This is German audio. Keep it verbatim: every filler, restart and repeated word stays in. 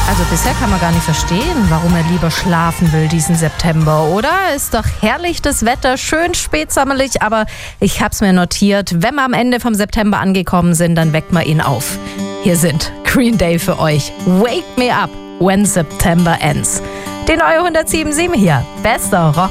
Also bisher kann man gar nicht verstehen, warum er lieber schlafen will diesen September, oder? Ist doch herrlich das Wetter, schön spätsommerlich, aber ich hab's mir notiert, wenn wir am Ende vom September angekommen sind, dann weckt man ihn auf. Hier sind Green Day für euch. Wake me up when September ends. Die neue hundertsieben Komma sieben hier. Bester Rock.